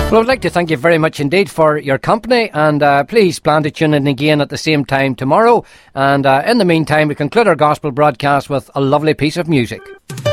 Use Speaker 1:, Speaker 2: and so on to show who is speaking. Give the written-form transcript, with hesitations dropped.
Speaker 1: Well, I'd like to thank you very much indeed for your company, and please plan to tune in again at the same time tomorrow. And in the meantime, we conclude our gospel broadcast with a lovely piece of music.